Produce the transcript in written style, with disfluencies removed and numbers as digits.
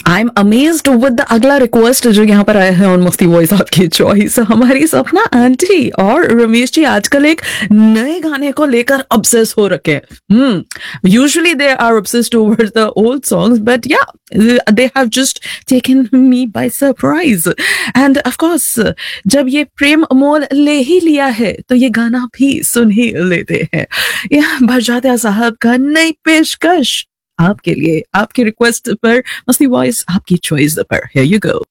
I am amazed with the अगला request जो यहाँ पर आया है ऑन मस्ती वॉइस आपकी चॉइस। हमारी सपना आंटी और रमेश जी आजकल एक नए गाने को लेकर ऑब्सेस हो रखे हैं। Usually they are obsessed over the old songs but या they have just taken me by surprise. End of course जब ये प्रेम मोल ले ही लिया है तो ये गाना भी सुन ही लेते हैं। यह बरजाते साहब का नई पेशकश आपके लिए, आपकी रिक्वेस्ट पर मस्ती वॉइस आपकी चॉइस पर। Here you go.